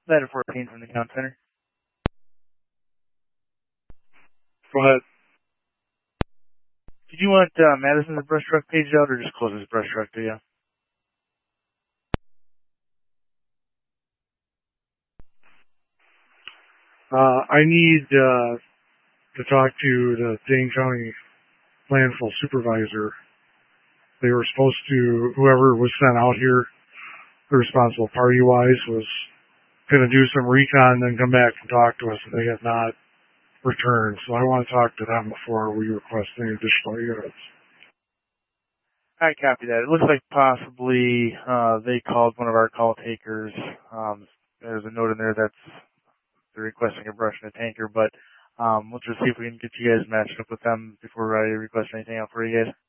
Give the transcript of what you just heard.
Ladder 14 from the account center. Go ahead. Did you want Madison's brush truck paged out or just closest brush truck to you? I need to talk to the Dane County landfill supervisor. They were supposed to, whoever was sent out here, the responsible party-wise, was going to do some recon and then come back and talk to us. They have not returned. So I want to talk to them before we request any additional units. I copy that. It looks like possibly they called one of our call takers. There's a note in there that's they're requesting a brush and a tanker, but we'll just see if we can get you guys matched up with them before we're ready to request anything out for you guys.